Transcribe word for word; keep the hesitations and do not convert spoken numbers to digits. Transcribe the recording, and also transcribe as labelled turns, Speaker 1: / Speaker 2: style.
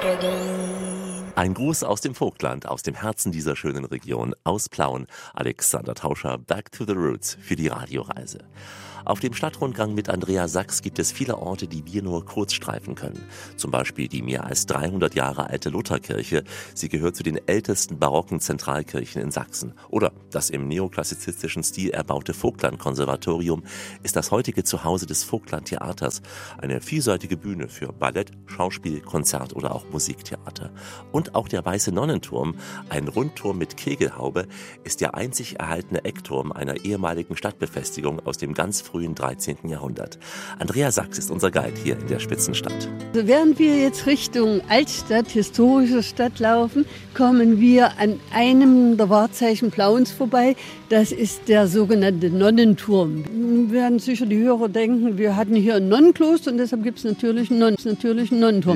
Speaker 1: Ein Gruß aus dem Vogtland, aus dem Herzen dieser schönen Region, aus Plauen. Alexander Tauscher, Back to the Roots für die Radioreise. Auf dem Stadtrundgang mit Andrea Sachs gibt es viele Orte, die wir nur kurz streifen können. Zum Beispiel die mehr als dreihundert Jahre alte Lutherkirche. Sie gehört zu den ältesten barocken Zentralkirchen in Sachsen. Oder das im neoklassizistischen Stil erbaute Vogtland-Konservatorium ist das heutige Zuhause des Vogtland-Theaters. Eine vielseitige Bühne für Ballett, Schauspiel, Konzert oder auch Musiktheater. Und auch der Weiße Nonnenturm, ein Rundturm mit Kegelhaube, ist der einzig erhaltene Eckturm einer ehemaligen Stadtbefestigung aus dem ganz frühen dreizehnten Jahrhundert. Andrea Sachs ist unser Guide hier in der Spitzenstadt.
Speaker 2: Also während wir jetzt Richtung Altstadt, historische Stadt laufen, kommen wir an einem der Wahrzeichen Plauens vorbei. Das ist der sogenannte Nonnenturm. Werden sicher die Hörer denken, wir hatten hier ein Nonnenkloster und deshalb gibt es natürlich einen Nonnen, natürlich einen Nonnenturm.